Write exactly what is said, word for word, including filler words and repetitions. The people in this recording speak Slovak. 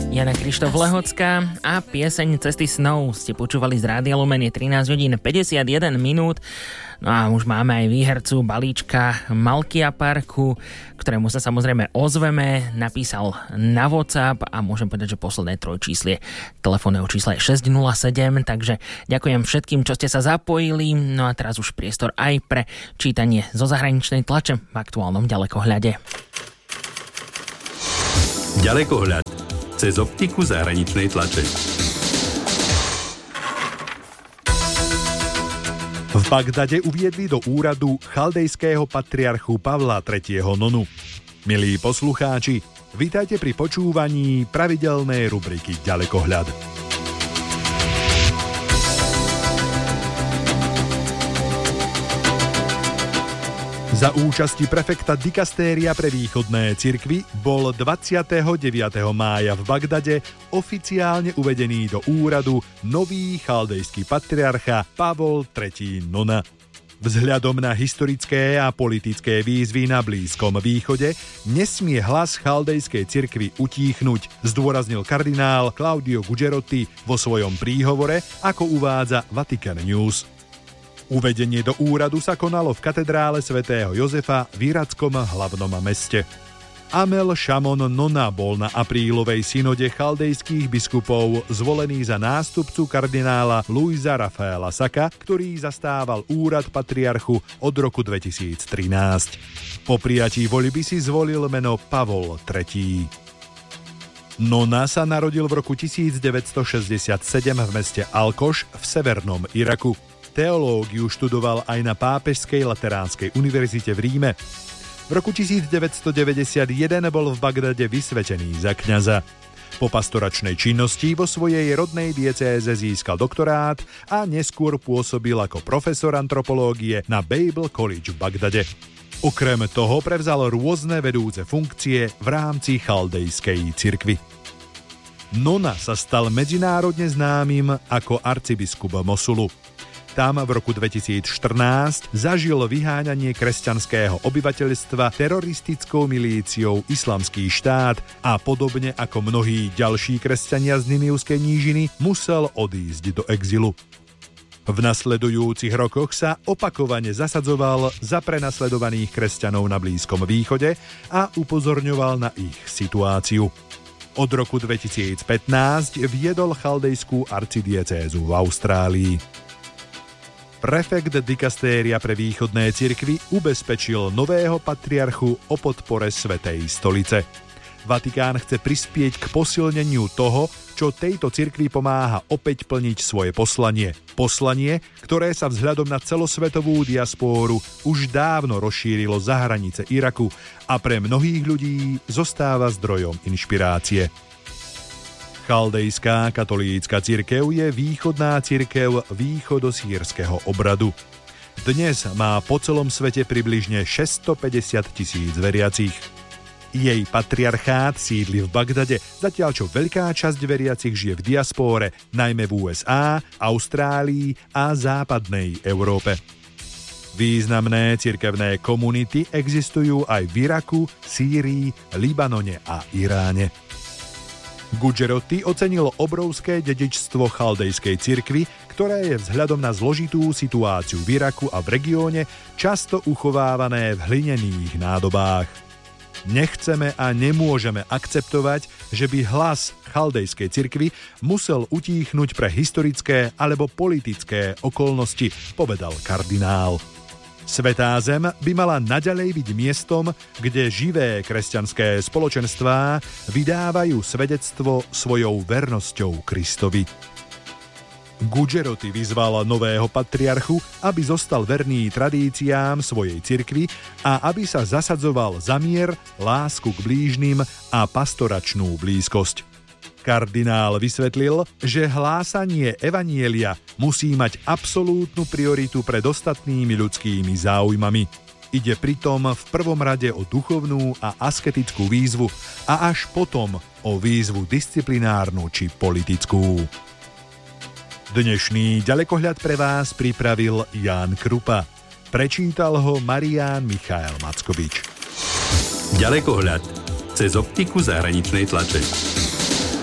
Jana Krištof Lehocká a pieseň Cesty snov ste počúvali z Rádia Lumen. Je trinásť hodín päťdesiatjeden minút. No a už máme aj výhercu balíčka Malkia Parku, ktorému sa samozrejme ozveme. Napísal na WhatsApp a môžem povedať, že posledné trojčíslie telefónneho čísla je šesť nula sedem, takže ďakujem všetkým, čo ste sa zapojili. No a teraz už priestor aj pre čítanie zo zahraničnej tlače v aktuálnom ďalekohľade. Ďalekohľad cez optiku zahraničnej tlače. V Bagdade uviedli do úradu chaldejského patriarchu Pavla tretieho. Nonu. Milí poslucháči, vítajte pri počúvaní pravidelnej rubriky Ďalekohľad. Za účasti prefekta dikastéria pre východné cirkvi bol dvadsiateho deviateho mája v Bagdade oficiálne uvedený do úradu nový chaldejský patriarcha Pavol tretí. Nona. Vzhľadom na historické a politické výzvy na Blízkom východe nesmie hlas chaldejskej cirkvi utíchnuť, zdôraznil kardinál Claudio Gugerotti vo svojom príhovore, ako uvádza Vatican News. Uvedenie do úradu sa konalo v katedrále svätého Jozefa v irackom hlavnom meste. Amel Šamon Nona bol na aprílovej synode chaldejských biskupov zvolený za nástupcu kardinála Luisa Rafaela Saka, ktorý zastával úrad patriarchu od roku dvetisíctrinásť. Po prijatí voľby si zvolil meno Pavol tretí. Nona sa narodil v roku tisícdeväťstošesťdesiatsedem v meste Alkoš v severnom Iraku. Teológiu študoval aj na Pápežskej lateránskej univerzite v Ríme. V roku tisícdeväťstodeväťdesiatjeden bol v Bagdade vysvetený za kňaza. Po pastoračnej činnosti vo svojej rodnej diecéze získal doktorát a neskôr pôsobil ako profesor antropológie na Babel College v Bagdade. Okrem toho prevzal rôzne vedúce funkcie v rámci chaldejskej cirkvi. Nona sa stal medzinárodne známym ako arcibiskup Mosulu. Tam v roku dvetisícštrnásť zažil vyháňanie kresťanského obyvateľstva teroristickou milíciou Islamský štát a podobne ako mnohí ďalší kresťania z Niniuskej nížiny musel odísť do exilu. V nasledujúcich rokoch sa opakovane zasadzoval za prenasledovaných kresťanov na Blízkom východe a upozorňoval na ich situáciu. Od roku dvetisícpätnásť viedol chaldejskú arcidiecézu v Austrálii. Prefekt dikastéria pre východné cirkvi ubezpečil nového patriarchu o podpore Svätej stolice. Vatikán chce prispieť k posilneniu toho, čo tejto cirkvi pomáha opäť plniť svoje poslanie. Poslanie, ktoré sa vzhľadom na celosvetovú diaspóru už dávno rozšírilo za hranice Iraku a pre mnohých ľudí zostáva zdrojom inšpirácie. Chaldejská katolícka cirkev je východná cirkev východosýrskeho obradu. Dnes má po celom svete približne šesťstopäťdesiat tisíc veriacich. Jej patriarchát sídli v Bagdade, zatiaľ čo veľká časť veriacich žije v diaspóre, najmä v ú es á, Austrálii a západnej Európe. Významné cirkevné komunity existujú aj v Iraku, Sýrii, Libanone a Iráne. Gugerotti ocenil obrovské dedičstvo chaldejskej cirkvi, ktoré je vzhľadom na zložitú situáciu v Iraku a v regióne často uchovávané v hlinených nádobách. Nechceme a nemôžeme akceptovať, že by hlas chaldejskej cirkvi musel utíchnuť pre historické alebo politické okolnosti, povedal kardinál. Svätá zem by mala naďalej byť miestom, kde živé kresťanské spoločenstvá vydávajú svedectvo svojou vernosťou Kristovi. Gugerotti vyzval nového patriarchu, aby zostal verný tradíciám svojej cirkvi a aby sa zasadzoval za mier, lásku k blížnym a pastoračnú blízkosť. Kardinál vysvetlil, že hlásanie evanjelia musí mať absolútnu prioritu pred ostatnými ľudskými záujmami. Ide pritom v prvom rade o duchovnú a asketickú výzvu a až potom o výzvu disciplinárnu či politickú. Dnešný ďalekohľad pre vás pripravil Ján Krupa. Prečítal ho Marián Michael Mackovič. Ďalekohľad cez optiku zahraničnej tlače.